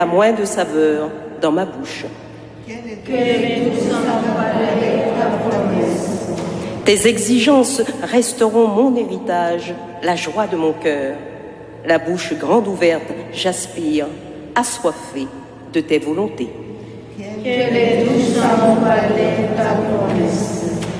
à moins de saveur dans ma bouche. Tes exigences resteront mon héritage, la joie de mon cœur. La bouche grande ouverte, j'aspire, assoiffé de tes volontés. Quelle est douce à mon palais ta promesse.